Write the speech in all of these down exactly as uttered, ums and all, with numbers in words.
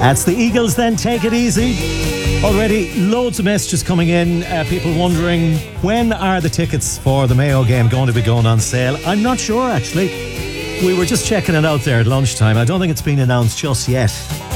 That's the Eagles then, Take It Easy. Already loads of messages coming in, uh, people wondering when are the tickets for the Mayo game going to be going on sale. I'm not sure actually. We were just checking it out there at lunchtime. I don't think it's been announced just yet.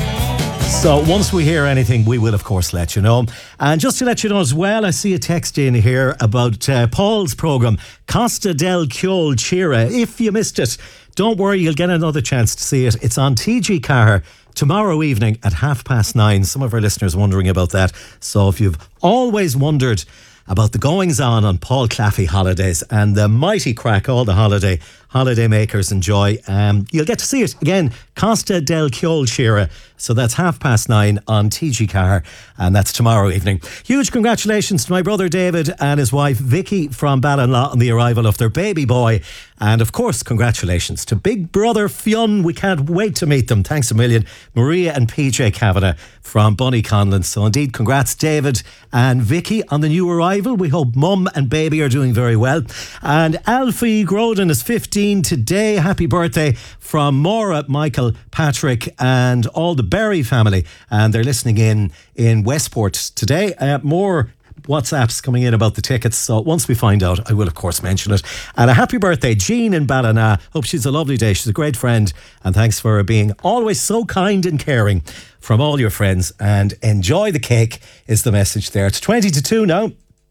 So once we hear anything, we will of course let you know. And just to let you know as well, I see a text in here about uh, Paul's programme, Costa del Ciol Chira. If you missed it, don't worry, you'll get another chance to see it. It's on T G Car tomorrow evening at half past nine. Some of our listeners wondering about that. So if you've always wondered about the goings on on Paul Claffey holidays and the mighty crack all the holiday holiday makers enjoy, um, you'll get to see it again, Costa del Ciol Chira. So that's half past nine on T G Car, and that's tomorrow evening. Huge congratulations to my brother David and his wife Vicky from Ballinlaw on the arrival of their baby boy. And of course, congratulations to big brother Fionn. We can't wait to meet them. Thanks a million. Maria and P J Kavanagh from Bunny Conlon. So indeed, congrats David and Vicky on the new arrival. We hope mum and baby are doing very well. And Alfie Groden is fifteen today. Happy birthday from Maura, Michael, Patrick and all the Berry family. And they're listening in in Westport today. Uh, more WhatsApps coming in about the tickets, so once we find out I will of course mention it. And a happy birthday Jean in Ballina. Hope she's a lovely day. She's a great friend, and thanks for being always so kind and caring from all your friends. And enjoy the cake is the message there. It's twenty to two now.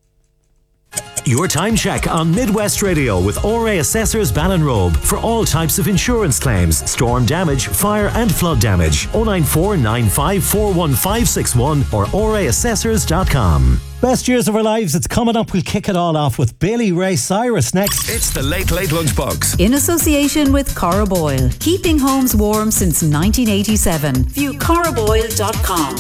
Your time check on Midwest Radio with O R A Assessors Ballinrobe for all types of insurance claims, storm damage, fire and flood damage. oh nine four nine five four one five six one or o r a assessors dot com. Best years of our lives, it's coming up. We'll kick it all off with Billy Ray Cyrus next. It's the Late Late Lunchbox. In association with Cora Boyle. Keeping homes warm since nineteen eighty-seven. View cora boyle dot com.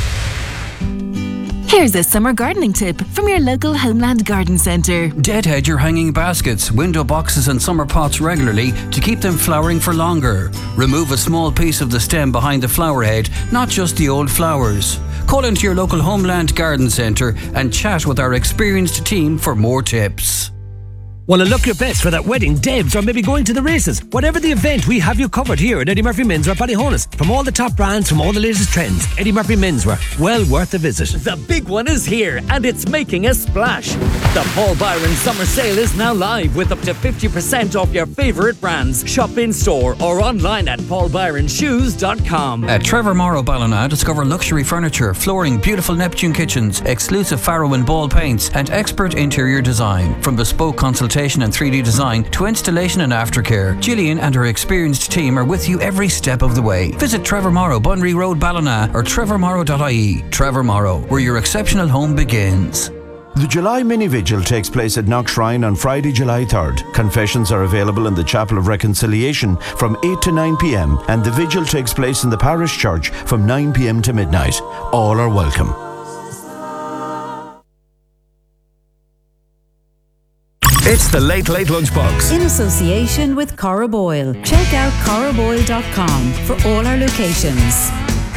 Here's a summer gardening tip from your local Homeland Garden Centre. Deadhead your hanging baskets, window boxes and summer pots regularly to keep them flowering for longer. Remove a small piece of the stem behind the flower head, not just the old flowers. Call into your local Homeland Garden Centre and chat with our experienced team for more tips. Want to look your best for that wedding, debs, or maybe going to the races? Whatever the event, we have you covered here at Eddie Murphy Menswear Ballyhonus. From all the top brands, from all the latest trends, Eddie Murphy Menswear, well worth a visit. The big one is here, and it's making a splash. The Paul Byron Summer Sale is now live with up to fifty percent off your favourite brands. Shop in store or online at paul byron shoes dot com. At Trevor Morrow Ballina, discover luxury furniture, flooring, beautiful Neptune kitchens, exclusive Farrow and Ball paints, and expert interior design. From bespoke consultation and three D design to installation and aftercare, Gillian and her experienced team are with you every step of the way. Visit Trevor Morrow, Bunry Road, Ballina or trevor morrow dot I E. Trevor Morrow, where your exceptional home begins. The July Mini Vigil takes place at Knock Shrine on Friday, July third. Confessions are available in the Chapel of Reconciliation from eight to nine p.m. and the vigil takes place in the parish church from nine p.m. to midnight. All are welcome. It's the Late Late Lunchbox. In association with Cora Boyle. Check out cora boyle dot com for all our locations.